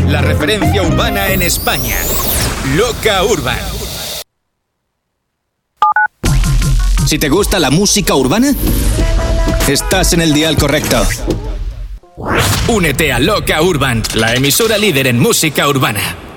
la referencia urbana en España. Loca Urban. Si te gusta la música urbana, estás en el dial correcto. Únete a Loca Urban, la emisora líder en música urbana.